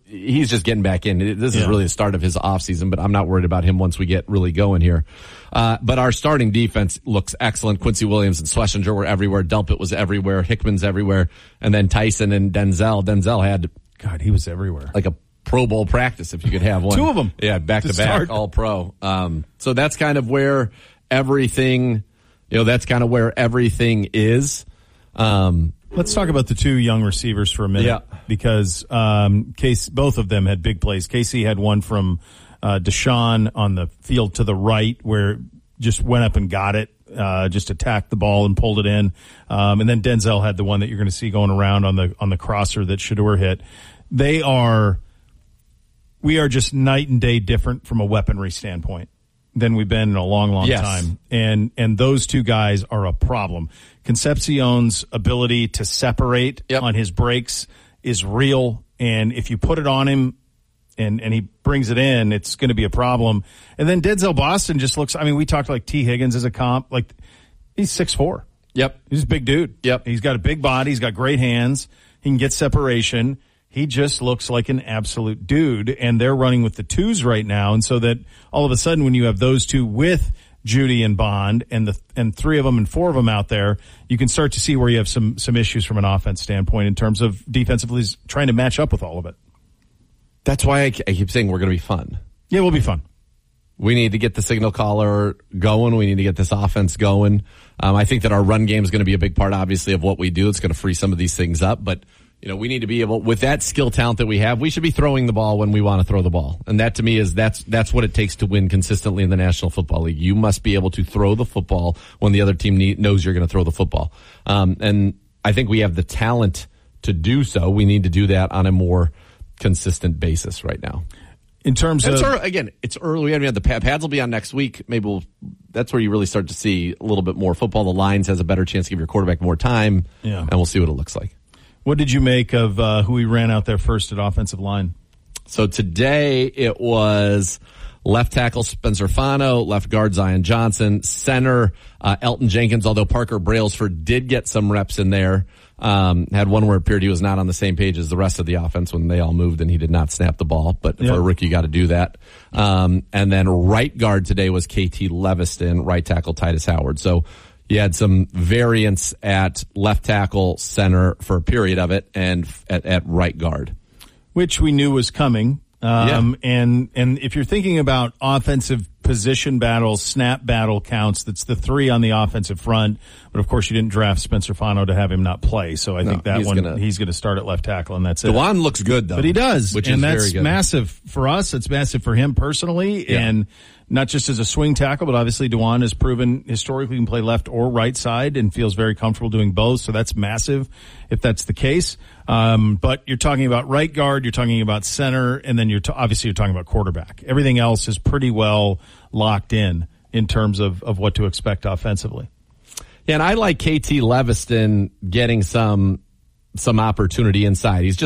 he's just getting back in. This is really the start of his offseason, but I'm not worried about him once we get really going here. But our starting defense looks excellent. Quincy Williams and Schlesinger were everywhere. Delpit was everywhere. Hickman's everywhere. And then Tyson and Denzel. Denzel had, God, he was everywhere. Like a Pro Bowl practice, if you could have one. Two of them. Yeah, back to back, all pro. So that's kind of where everything, that's kind of where everything is. Let's talk about the two young receivers for a minute, because both of them had big plays. Casey had one from Deshaun on the field to the right, where just went up and got it, just attacked the ball and pulled it in. And then Denzel had the one that you're going to see going around on the crosser that Shedeur hit. We are just night and day different from a weaponry standpoint than we've been in a long, long time. And those two guys are a problem. Concepcion's ability to separate on his breaks is real. And if you put it on him and he brings it in, it's going to be a problem. And then Denzel Boston just looks, we talked like T. Higgins as a comp. Like, he's 6'4". Yep. He's a big dude. Yep. He's got a big body. He's got great hands. He can get separation. He just looks like an absolute dude, and they're running with the twos right now. And so that all of a sudden when you have those two with Judy and Bond and three of them and four of them out there, you can start to see where you have some issues from an offense standpoint in terms of defensively trying to match up with all of it. That's why I keep saying we're going to be fun. Yeah, we'll be fun. We need to get the signal caller going. We need to get this offense going. I think that our run game is going to be a big part, obviously, of what we do. It's going to free some of these things up, but we need to be able, with that skill talent that we have, we should be throwing the ball when we want to throw the ball. And that to me is, that's what it takes to win consistently in the National Football League. You must be able to throw the football when the other team knows you're going to throw the football. And I think we have the talent to do so. We need to do that on a more consistent basis right now. In terms of, it's early. We haven't had the pads will be on next week. Maybe that's where you really start to see a little bit more football. The lines has a better chance to give your quarterback more time. Yeah. And we'll see what it looks like. What did you make of who we ran out there first at offensive line? So today it was left tackle Spencer Fano, left guard Zion Johnson, center Elton Jenkins, although Parker Brailsford did get some reps in there. Had one where it appeared he was not on the same page as the rest of the offense when they all moved and he did not snap the ball. But for a rookie, you got to do that. And then right guard today was KT Leviston, right tackle Titus Howard. So you had some variance at left tackle, center for a period of it, and at right guard, which we knew was coming. And if you're thinking about offensive position battles, snap battle counts, that's the three on the offensive front. But of course, you didn't draft Spencer Fano to have him not play. So I think he's going to start at left tackle, and that's it. Dewan looks good though, but he does, and that's massive for us. It's massive for him personally, and not just as a swing tackle, but obviously Dewan has proven historically he can play left or right side and feels very comfortable doing both. So that's massive if that's the case. But you're talking about right guard, you're talking about center, and then obviously you're talking about quarterback. Everything else is pretty well locked in terms of what to expect offensively. Yeah, and I like KT Leviston getting some opportunity inside. He's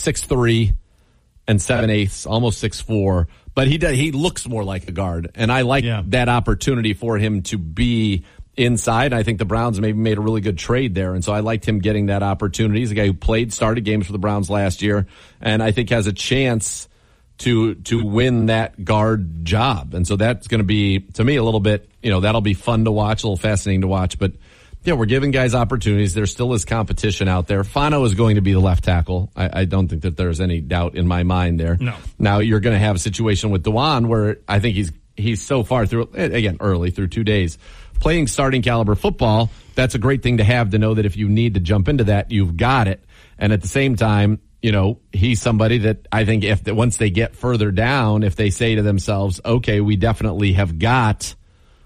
6'3" and 7/8, almost 6'4", but he looks more like a guard, and I like that opportunity for him to be inside. I think the Browns maybe made a really good trade there, and so I liked him getting that opportunity. He's a guy who started games for the Browns last year, and I think has a chance to win that guard job. And so that's going to be, to me, a little bit, that'll be fun to watch, a little fascinating to watch. But yeah, we're giving guys opportunities. There still is competition out there. Fano is going to be the left tackle. I don't think that there's any doubt in my mind there. No. Now you're going to have a situation with Dewan where I think he's so far through, again, early through 2 days, playing starting caliber football. That's a great thing to have, to know that if you need to jump into that, you've got it. And at the same time, he's somebody that I think once they get further down, if they say to themselves, okay, we definitely have got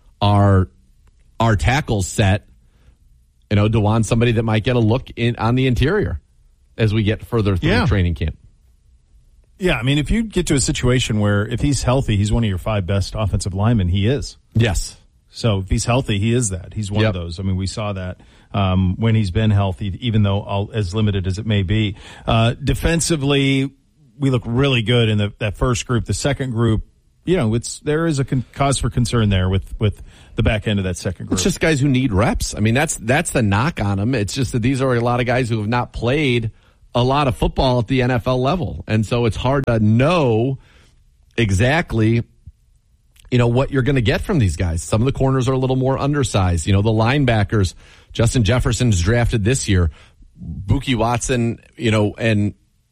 our tackles set, Dewan's somebody that might get a look on the interior as we get further through training camp. Yeah, if you get to a situation where if he's healthy, he's one of your 5 best offensive linemen, he is. Yes. So if he's healthy, he is that. He's one of those. We saw that when he's been healthy, even though as limited as it may be. Defensively, we look really good in that first group. The second group, there is a cause for concern there with the back end of that second group. It's just guys who need reps. That's the knock on them. It's just that these are a lot of guys who have not played a lot of football at the NFL level. And so it's hard to know exactly, what you're going to get from these guys. Some of the corners are a little more undersized. The linebackers, Justin Jefferson's drafted this year. Buki Watson, and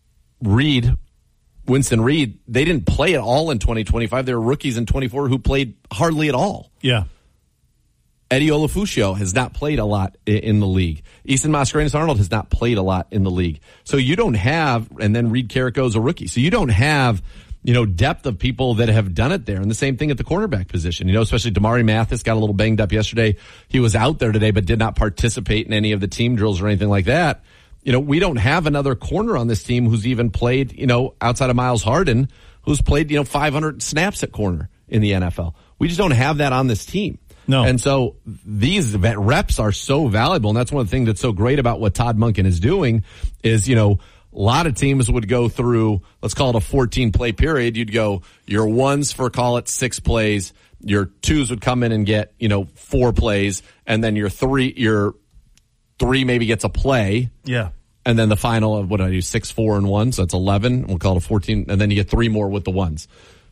Winston Reed, they didn't play at all in 2025. They were rookies in 24 who played hardly at all. Yeah. Eddie Olafucio has not played a lot in the league. Easton Mascarenas-Arnold has not played a lot in the league. So you don't have, and then Reed Carrico's a rookie. So you don't have, depth of people that have done it there. And the same thing at the cornerback position, especially Damari Mathis got a little banged up yesterday. He was out there today, but did not participate in any of the team drills or anything like that. We don't have another corner on this team who's even played, outside of Miles Harden, who's played, 500 snaps at corner in the NFL. We just don't have that on this team. No. And so these reps are so valuable. And that's one of the things that's so great about what Todd Monken is doing is, a lot of teams would go through, let's call it a 14-play period. You'd go your ones for, call it 6 plays. Your twos would come in and get, 4 plays. And then your three maybe gets a play. Yeah. And then the final of 6, 4, and 1. So that's 11. We'll call it a 14. And then you get 3 more with the ones.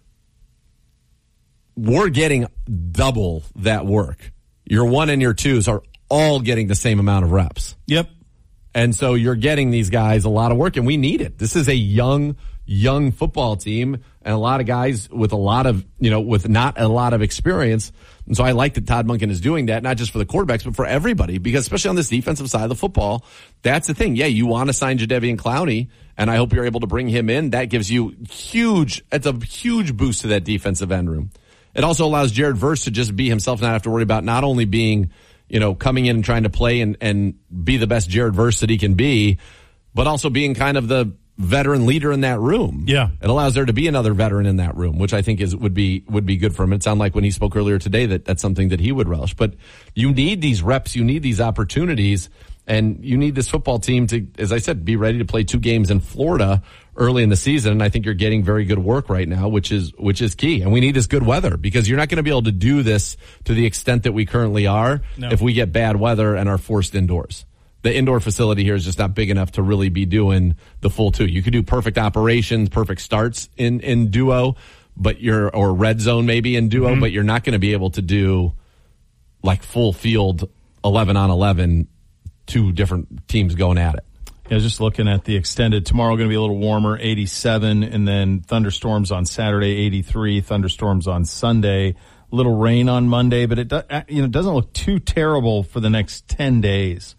We're getting double that work. Your 1 and your 2s are all getting the same amount of reps. Yep. And so you're getting these guys a lot of work, and we need it. This is a young football team, and a lot of guys with a lot of, with not a lot of experience. And so I like that Todd Monken is doing that, not just for the quarterbacks, but for everybody, because especially on this defensive side of the football, that's the thing. Yeah, you want to sign Jadeveon Clowney, and I hope you're able to bring him in. That gives you it's a huge boost to that defensive end room. It also allows Jared Verse to just be himself, not have to worry about not only being, coming in and trying to play and be the best Jared Verse that he can be, but also being kind of the veteran leader in that room. Yeah. It allows there to be another veteran in that room, which I think would be good for him. It sounded like when he spoke earlier today that's something that he would relish. But you need these reps, you need these opportunities, and you need this football team to, as I said, be ready to play 2 games in Florida early in the season. And I think you're getting very good work right now, which is key. And we need this good weather, because you're not going to be able to do this to the extent that we currently are if we get bad weather and are forced indoors. The indoor facility here is just not big enough to really be doing the full 2. You could do perfect operations, perfect starts in duo, or red zone maybe in duo, but you're not going to be able to do like full field 11 on 11, 2 different teams going at it. Yeah, just looking at the extended. Tomorrow going to be a little warmer, 87, and then thunderstorms on Saturday, 83. Thunderstorms on Sunday. Little rain on Monday, but it doesn't look too terrible for the next 10 days.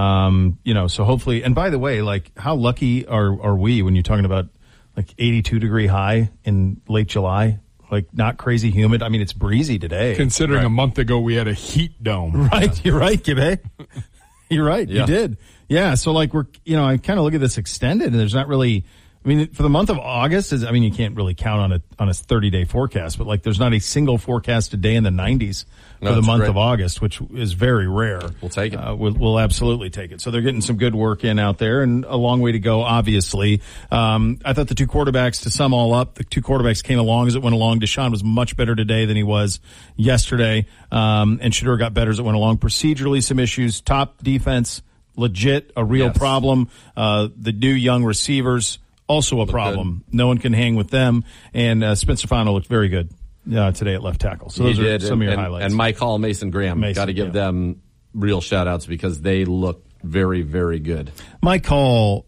So hopefully. And by the way, like, how lucky are we when you're talking about like 82 degree high in late July? Like, not crazy humid. I mean, it's breezy today. Considering a month ago we had a heat dome. Right, you're right, Gibbe. You're right. Yeah. You did. Yeah. So like I kind of look at this extended, and there's not really, for the month of August you can't really count on a 30-day forecast, but like there's not a single forecasted day in the 90s for the month of August, which is very rare. We'll take it. We'll absolutely take it. So they're getting some good work in out there, and a long way to go, obviously. I thought the 2 quarterbacks, to sum all up, the 2 quarterbacks came along as it went along. Deshaun was much better today than he was yesterday. And Shedeur got better as it went along. Procedurally, some issues. Top defense, legit, a real problem. The new young receivers, also a problem. Good. No one can hang with them. And Spencer Fano looked very good today at left tackle. So those are some of your highlights. And Mike Hall, Mason Graham, got to give them real shout-outs, because they look very, very good. Mike Hall,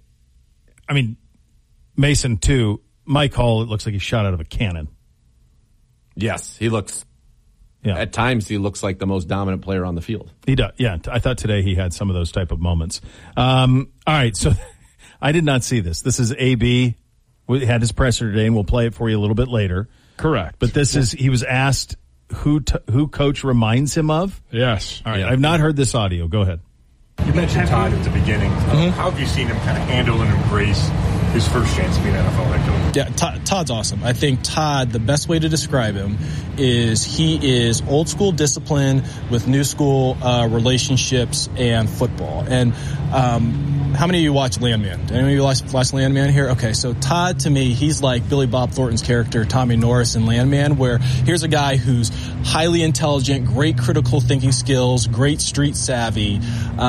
Mason too. Mike Hall, it looks like he shot out of a cannon. Yes, he looks... Yeah. At times, he looks like the most dominant player on the field. He does. Yeah, I thought today he had some of those type of moments. All right, so I did not see this. This is AB. We had his presser today, and we'll play it for you a little bit later. Correct. But this is, he was asked who Coach reminds him of. Yes. All right, I've not heard this audio. Go ahead. You mentioned Todd at the beginning. How have you seen him kind of handle and embrace his first chance to be an NFL head coach? Yeah, Todd's awesome. I think Todd, the best way to describe him is he is old school discipline with new school relationships and football. And how many of you watch Landman? Did anyone of you watch Landman here? Okay, so Todd, to me, he's like Billy Bob Thornton's character, Tommy Norris in Landman, where here's a guy who's highly intelligent, great critical thinking skills, great street savvy,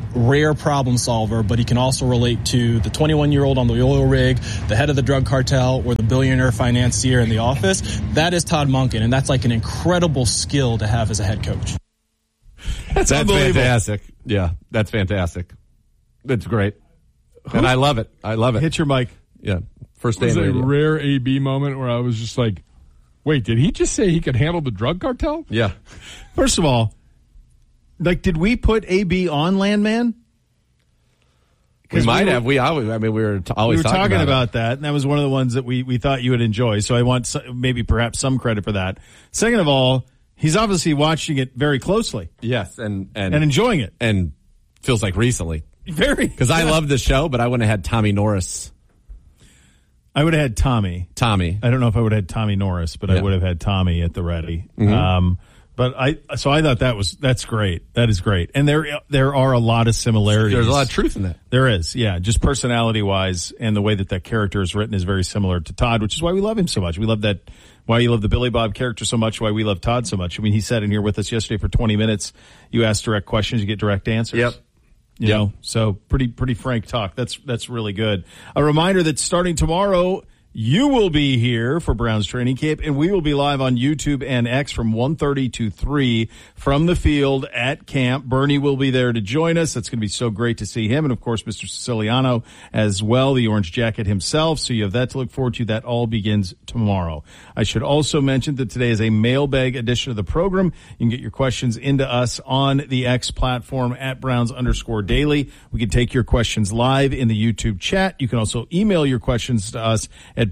rare problem solver, but he can also relate to the 21-year-old on the oil rig, the head of the drug cartel, or the billionaire financier in the office. That is Todd Monken, and that's like an incredible skill to have as a head coach. That's fantastic. Yeah, that's fantastic. That's great. And I love it. Hit your mic. Yeah. First day It was in a radio. rare AB moment where I was just like, wait, did he just say he could handle the drug cartel? Yeah. First of all, like, did we put AB on Landman? We might have. We were always talking about that, and that was one of the ones that we thought you would enjoy. So I want maybe perhaps some credit for that. Second of all, he's obviously watching it very closely. Yes, and enjoying it, and feels like recently. Very, because I love the show, but I wouldn't have had Tommy Norris. I would have had Tommy. I don't know if I would have had Tommy Norris, but I would have had Tommy at the ready. Mm-hmm. But I thought that's great. That is great. And there are a lot of similarities. There's a lot of truth in that. There is, yeah. Just personality wise, and the way that character is written is very similar to Todd, which is why we love him so much. We love that. Why you love the Billy Bob character so much. Why we love Todd so much. I mean, he sat in here with us yesterday for 20 minutes. You ask direct questions, you get direct answers. Yep. You know, so pretty frank talk. That's really good. A reminder that starting tomorrow, you will be here for Browns training camp, and we will be live on YouTube and X from 1:30 to 3 from the field at camp. Bernie will be there to join us. That's going to be so great to see him, and of course, Mr. Siciliano as well, the Orange Jacket himself. So you have that to look forward to. That all begins tomorrow. I should also mention that today is a mailbag edition of the program. You can get your questions into us on the X platform at Browns_daily. We can take your questions live in the YouTube chat. You can also email your questions to us at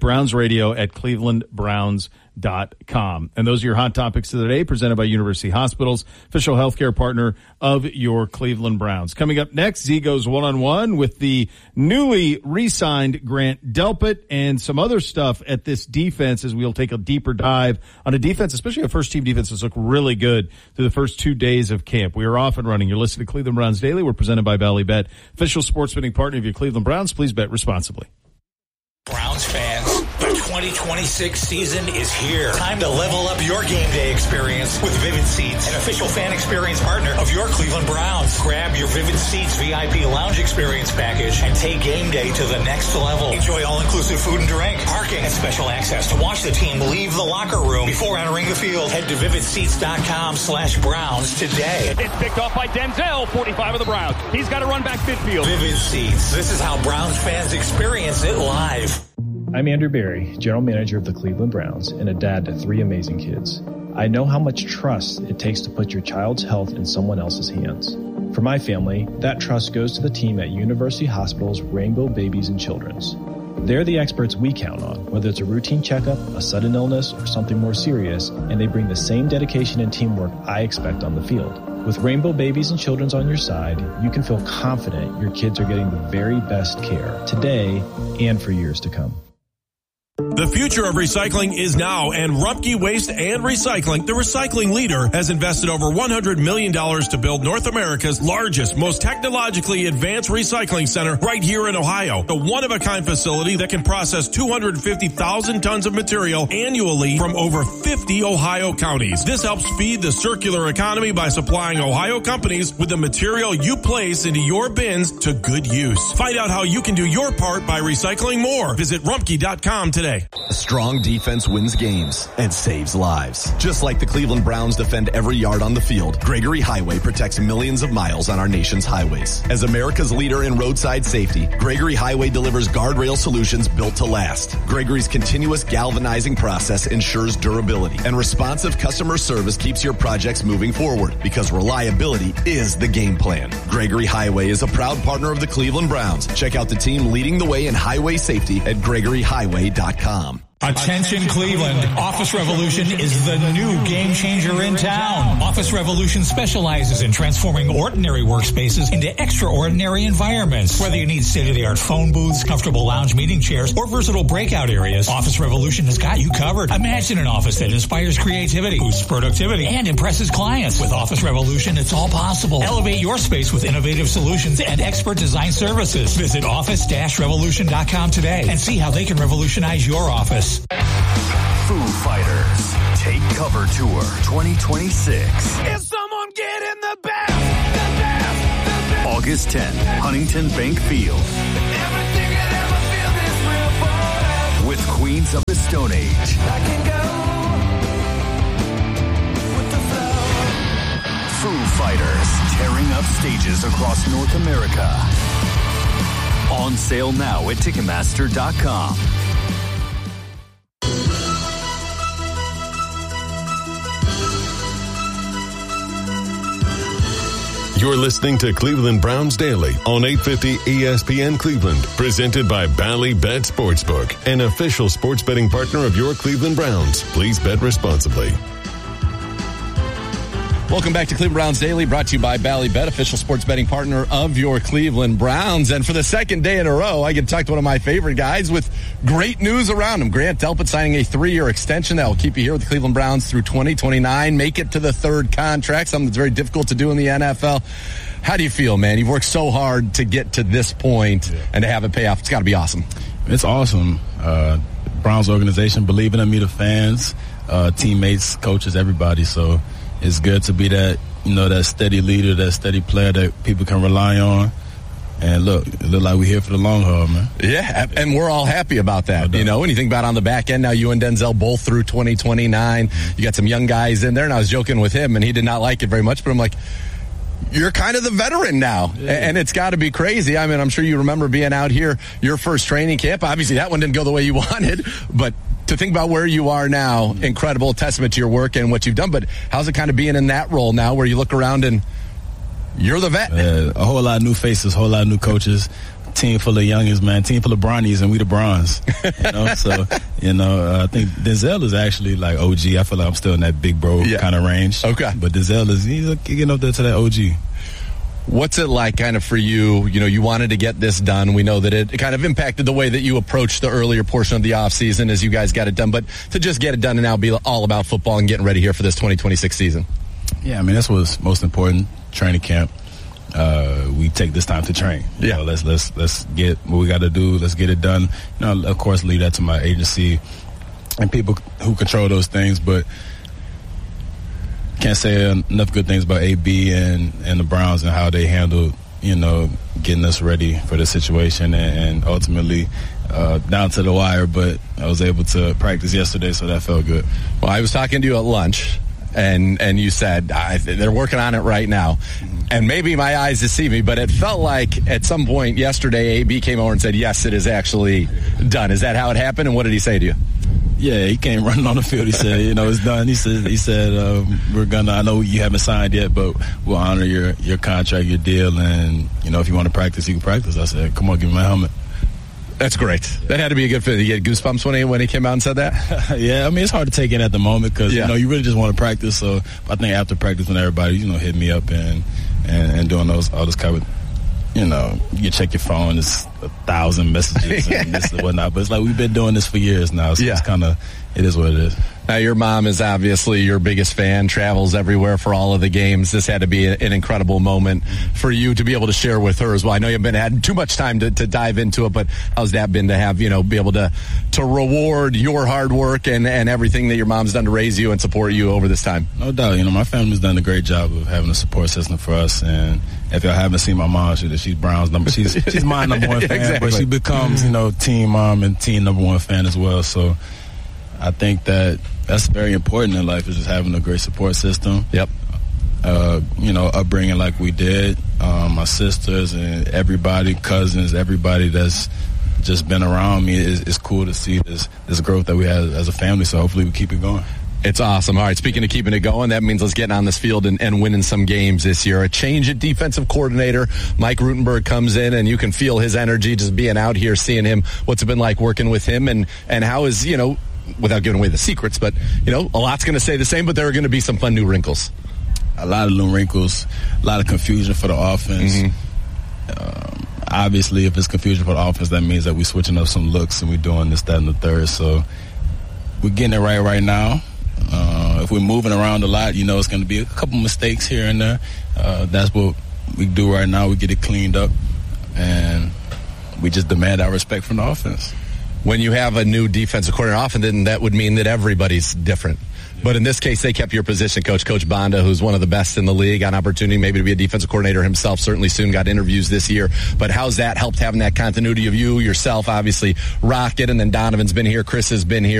brownsradio@clevelandbrowns.com. And those are your hot topics of the day, presented by University Hospitals, official healthcare partner of your Cleveland Browns. Coming up next, Z goes one-on-one with the newly re-signed Grant Delpit and some other stuff at this defense as we'll take a deeper dive on a defense, especially a first-team defense that's looked really good through the first 2 days of camp. We are off and running. You're listening to Cleveland Browns Daily. We're presented by Ballybet, official sports betting partner of your Cleveland Browns. Please bet responsibly. Browns fans, the 2026 season is here. Time to level up your game day experience with Vivid Seats, an official fan experience partner of your Cleveland Browns. Grab your Vivid Seats VIP lounge experience package and take game day to the next level. Enjoy all-inclusive food and drink, parking, and special access to watch the team leave the locker room before entering the field. Head to vividseats.com/Browns today. It's picked off by Denzel, 45 of the Browns. He's got to run back midfield. Vivid Seats. This is how Browns fans experience it live. I'm Andrew Berry, General Manager of the Cleveland Browns and a dad to 3 amazing kids. I know how much trust it takes to put your child's health in someone else's hands. For my family, that trust goes to the team at University Hospitals Rainbow Babies and Children's. They're the experts we count on, whether it's a routine checkup, a sudden illness, or something more serious, and they bring the same dedication and teamwork I expect on the field. With Rainbow Babies and Children's on your side, you can feel confident your kids are getting the very best care today and for years to come. The future of recycling is now, and Rumpke Waste and Recycling, the recycling leader, has invested over $100 million to build North America's largest, most technologically advanced recycling center right here in Ohio. A one-of-a-kind facility that can process 250,000 tons of material annually from over 50 Ohio counties. This helps feed the circular economy by supplying Ohio companies with the material you place into your bins to good use. Find out how you can do your part by recycling more. Visit Rumpke.com today. A strong defense wins games and saves lives. Just like the Cleveland Browns defend every yard on the field, Gregory Highway protects millions of miles on our nation's highways. As America's leader in roadside safety, Gregory Highway delivers guardrail solutions built to last. Gregory's continuous galvanizing process ensures durability, and responsive customer service keeps your projects moving forward, because reliability is the game plan. Gregory Highway is a proud partner of the Cleveland Browns. Check out the team leading the way in highway safety at GregoryHighway.com. Attention Cleveland, Office Revolution is the new game changer in town. Office Revolution specializes in transforming ordinary workspaces into extraordinary environments. Whether you need state-of-the-art phone booths, comfortable lounge meeting chairs, or versatile breakout areas, Office Revolution has got you covered. Imagine an office that inspires creativity, boosts productivity, and impresses clients. With Office Revolution, it's all possible. Elevate your space with innovative solutions and expert design services. Visit office-revolution.com today and see how they can revolutionize your office. Foo Fighters Take Cover Tour 2026. Is someone getting the best? August 10th, Huntington Bank Field. With Queens of the Stone Age. Foo Fighters tearing up stages across North America. On sale now at Ticketmaster.com. You're listening to Cleveland Browns Daily on 850 ESPN Cleveland, presented by Bally Bet Sportsbook, an official sports betting partner of your Cleveland Browns. Please bet responsibly. Welcome back to Cleveland Browns Daily, brought to you by Bally Bet, official sports betting partner of your Cleveland Browns. And for the second day in a row, I get to talk to one of my favorite guys with great news around him. Grant Delpit signing a 3-year extension that will keep you here with the Cleveland Browns through 2029, make it to the third contract, something that's very difficult to do in the NFL. How do you feel, man? You've worked so hard to get to this point and to have it pay off. It's got to be awesome. It's awesome. Browns organization believing in me, the fans, teammates, coaches, everybody. So it's good to be that, that steady leader, that steady player that people can rely on. And look, it looks like we're here for the long haul, man. Yeah, and we're all happy about that. When you think about on the back end, now you and Denzel both through 2029. You got some young guys in there, and I was joking with him, and he did not like it very much, but I'm like, you're kind of the veteran now, and it's got to be crazy. I mean, I'm sure you remember being out here, your first training camp. Obviously, that one didn't go the way you wanted, but to think about where you are now, incredible testament to your work and what you've done. But how's it kind of being in that role now where you look around and you're the vet? A whole lot of new faces, a whole lot of new coaches, team full of youngins, man, team full of Brownies, and we the Browns. So, I think Denzel is actually like OG. I feel like I'm still in that big bro kind of range. Okay. But Denzel he's getting up there to that OG. What's it like kind of for you? You wanted to get this done. We know that it kind of impacted the way that you approached the earlier portion of the offseason as you guys got it done. But to just get it done and now be all about football and getting ready here for this 2026 season. Yeah, I mean, that's what's most important, training camp. We take this time to train. Let's get what we got to do. Let's get it done. Of course, leave that to my agency and people who control those things. But can't say enough good things about AB and the Browns and how they handled, getting us ready for the situation and ultimately down to the wire. But I was able to practice yesterday, so that felt good. Well, I was talking to you at lunch, and you said they're working on it right now. And maybe my eyes deceive me, but it felt like at some point yesterday, AB came over and said, yes, it is actually done. Is that how it happened? And what did he say to you? Yeah, he came running on the field. He said, it's done. He said, we're gonna. I know you haven't signed yet, but we'll honor your contract, your deal, and if you want to practice, you can practice. I said, come on, give me my helmet. That's great. That had to be a good fit. You get goosebumps when he came out and said that? Yeah, I mean, it's hard to take in at the moment because, you really just want to practice. So I think after practice when everybody, hit me up and doing all those kind of, you check your phone, it's 1,000 messages and this and whatnot. But it's like we've been doing this for years now, so it's kind of, it is what it is. Now, your mom is obviously your biggest fan, travels everywhere for all of the games. This had to be an incredible moment for you to be able to share with her as well. I know you haven't had too much time to dive into it, but how's that been to have, be able to reward your hard work and everything that your mom's done to raise you and support you over this time? No doubt. My family's done a great job of having a support system for us. And if y'all haven't seen my mom, she's Brown's number. She's my number one fan, exactly. But she becomes, team mom and team number one fan as well. So I think that's very important in life, is just having a great support system. Yep. Upbringing like we did. My sisters and everybody, cousins, everybody that's just been around me. It's cool to see this growth that we have as a family. So hopefully we keep it going. It's awesome. All right, speaking of keeping it going, that means let's get on this field and winning some games this year. A change at defensive coordinator. Mike Rutenberg comes in, and you can feel his energy just being out here, seeing him. What's it been like working with him, and how is, without giving away the secrets, but, a lot's going to stay the same, but there are going to be some fun new wrinkles. A lot of new wrinkles, a lot of confusion for the offense. Mm-hmm. Obviously, if it's confusion for the offense, that means that we're switching up some looks and we're doing this, that, and the third. So we're getting it right now. If we're moving around a lot, it's going to be a couple mistakes here and there. That's what we do right now. We get it cleaned up, and we just demand our respect from the offense. When you have a new defensive coordinator, often then that would mean that everybody's different. But in this case, they kept your position coach, Coach Bonda, who's one of the best in the league, on opportunity maybe to be a defensive coordinator himself. Certainly soon got interviews this year. But how's that helped having that continuity of you, yourself, obviously, Rocket, and then Donovan's been here, Chris has been here.